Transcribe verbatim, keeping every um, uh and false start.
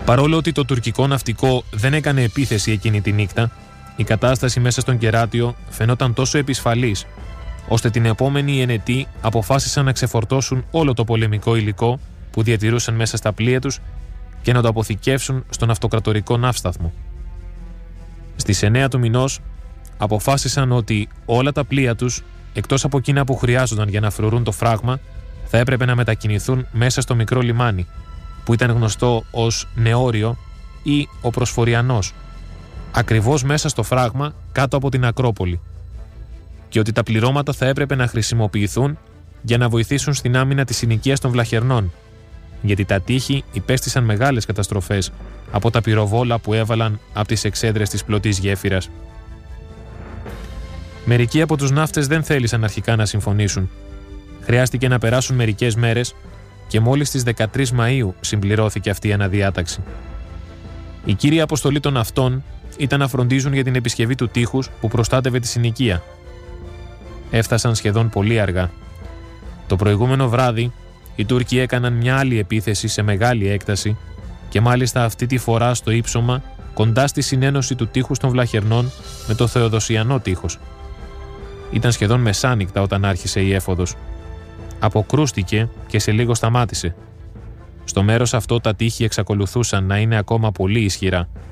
Παρόλο ότι το τουρκικό ναυτικό δεν έκανε επίθεση εκείνη τη νύχτα, η κατάσταση μέσα στον Κεράτιο φαινόταν τόσο επισφαλής, ώστε την επόμενη οι Ενετοί αποφάσισαν να ξεφορτώσουν όλο το πολεμικό υλικό που διατηρούσαν μέσα στα πλοία τους και να το αποθηκεύσουν στον αυτοκρατορικό ναύσταθμο. Στις εννέα του μηνός αποφάσισαν ότι όλα τα πλοία τους, εκτός από εκείνα που χρειάζονταν για να φρουρούν το φράγμα, θα έπρεπε να μετακινηθούν μέσα στο μικρό λιμάνι, που ήταν γνωστό ως Νεόριο ή ο Προσφοριανός, ακριβώς μέσα στο φράγμα κάτω από την Ακρόπολη, και ότι τα πληρώματα θα έπρεπε να χρησιμοποιηθούν για να βοηθήσουν στην άμυνα της συνοικίας των Βλαχερνών, γιατί τα τείχη υπέστησαν μεγάλες καταστροφές από τα πυροβόλα που έβαλαν από τις εξέδρες της πλωτής γέφυρας. Μερικοί από τους ναύτες δεν θέλησαν αρχικά να συμφωνήσουν. Χρειάστηκε να περάσουν μερικές μέρες και μόλις στις δεκατρείς Μαΐου συμπληρώθηκε αυτή η αναδιάταξη. Η κύρια αποστολή των ναυτών ήταν να φροντίζουν για την επισκευή του τείχους που προστάτευε τη συνοικία. Έφτασαν σχεδόν πολύ αργά. Το προηγούμενο βράδυ οι Τούρκοι έκαναν μια άλλη επίθεση σε μεγάλη έκταση και μάλιστα αυτή τη φορά στο ύψωμα κοντά στη συνένωση του τείχους των Βλαχερνών με το Θεοδοσιανό τείχος. Ήταν σχεδόν μεσάνυχτα όταν άρχισε η έφοδος. Αποκρούστηκε και σε λίγο σταμάτησε. Στο μέρος αυτό τα τείχη εξακολουθούσαν να είναι ακόμα πολύ ισχυρά